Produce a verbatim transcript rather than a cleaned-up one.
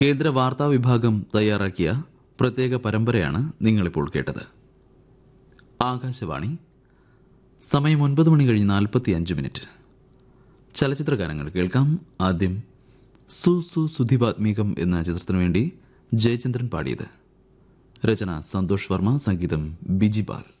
കേന്ദ്ര വാർത്താ വിഭാഗം തയ്യാറാക്കിയ പ്രത്യേക പരമ്പരയാണ് നിങ്ങളിപ്പോൾ കേട്ടത്. ആകാശവാണി. സമയം ഒൻപത് മണി കഴിഞ്ഞ് നാൽപ്പത്തി അഞ്ച് മിനിറ്റ്. ചലച്ചിത്ര ഗാനങ്ങൾ കേൾക്കാം. ആദ്യം സു സു സുധിപാത്മീകം എന്ന ചിത്രത്തിനു വേണ്ടി ജയചന്ദ്രൻ പാടിയത്. രചന സന്തോഷ് വർമ്മ, സംഗീതം ബിജിപാൽ.